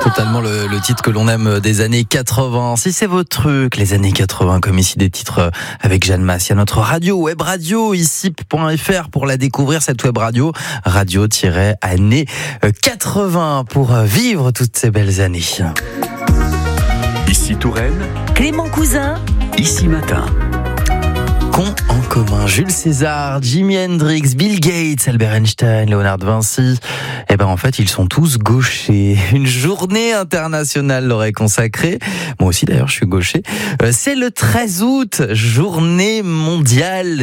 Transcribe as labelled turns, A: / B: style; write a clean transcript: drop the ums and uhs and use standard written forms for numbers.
A: Totalement le titre que l'on aime des années 80. Si c'est votre truc, les années 80, comme ici des titres avec Jeanne Masse. Il y a notre radio, web radio, ici.fr pour la découvrir, cette web radio. Radio-années 80 pour vivre toutes ces belles années.
B: Ici Touraine,
C: Clément Cousin,
B: Ici Matin.
A: Qu'ont en commun Jules César, Jimi Hendrix, Bill Gates, Albert Einstein, Léonard de Vinci? Eh ben en fait, ils sont tous gauchers. Une journée internationale leur est consacrée. Moi aussi d'ailleurs, je suis gaucher. C'est le 13 août, journée mondiale